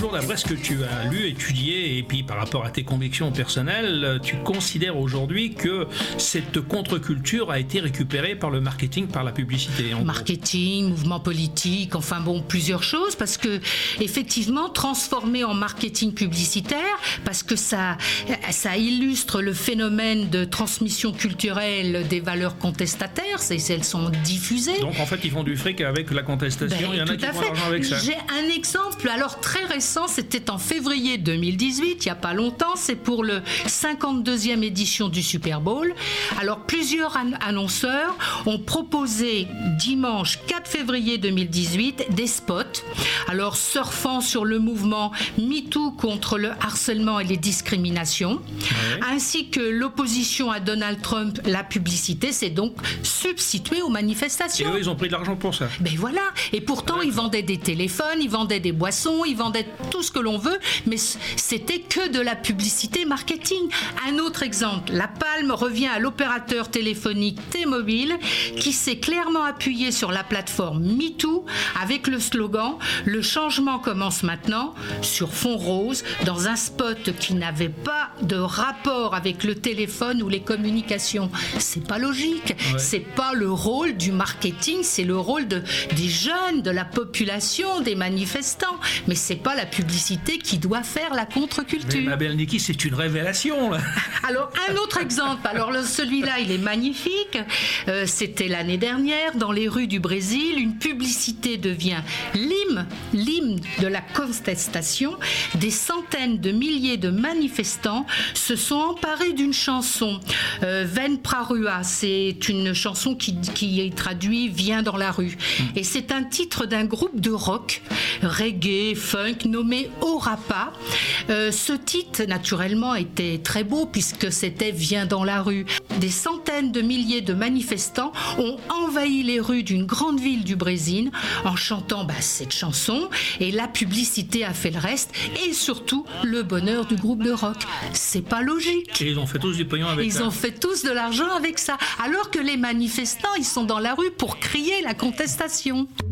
jour, d'après ce que tu as lu, étudié, et puis par rapport à tes convictions personnelles, tu considères aujourd'hui que cette contre-culture a été récupérée par le marketing, par la publicité. Marketing, mouvement politique, enfin bon, plusieurs choses, parce que effectivement, transformé en marketing publicitaire, parce que ça illustre le phénomène de transmission culturelle des valeurs contestataires, elles sont diffusées. Donc en fait, ils font du fric avec la contestation, il y en a qui font de l'argent avec ça. J'ai un exemple, alors très récent, c'était en février 2018, il n'y a pas longtemps, c'est pour le 52e édition du Super Bowl. Alors plusieurs annonceurs ont proposé dimanche 4 février 2018 des spots, alors surfant sur le mouvement MeToo contre le harcèlement et les discriminations, ainsi que l'opposition à Donald Trump, la publicité s'est donc substituée aux manifestations. Et eux, ils ont pris de l'argent pour ça. Ben voilà, et pourtant ils vendaient des téléphones, ils vendaient des boissons, ils vendaient tout ce que l'on veut, mais c'était que de la publicité marketing. Un autre exemple, la palme revient à l'opérateur téléphonique T-Mobile qui s'est clairement appuyé sur la plateforme MeToo avec le slogan « Le changement commence maintenant » sur fond rose, dans un spot qui n'avait pas de rapport avec le téléphone ou les communications. C'est pas logique, c'est pas le rôle du marketing, c'est le rôle des jeunes, de la population, des manifestants, mais c'est pas la publicité qui doit faire la contre-culture. Mais ma belle Niki, c'est une révélation là. Alors un autre exemple, alors celui-là il est magnifique, c'était l'année dernière dans les rues du Brésil, une publicité devient l'hymne de la contestation. Des centaines de milliers de manifestants se sont emparés d'une chanson, Ven pra rua, c'est une chanson qui traduit Viens dans la rue, et c'est un titre d'un groupe de rock, reggae, funk nommé Orapa. Ce titre naturellement était très beau puisque c'était Viens dans la rue. Des centaines de milliers de manifestants ont envahi les rues d'une grande ville du Brésil en chantant cette chanson, et la publicité a fait le reste, et surtout le bonheur du groupe de rock. C'est pas logique. Et ils ont fait tous du pognon avec ça. Ils ont fait tous de l'argent avec ça, alors que les manifestants, ils sont dans la rue pour crier la contestation.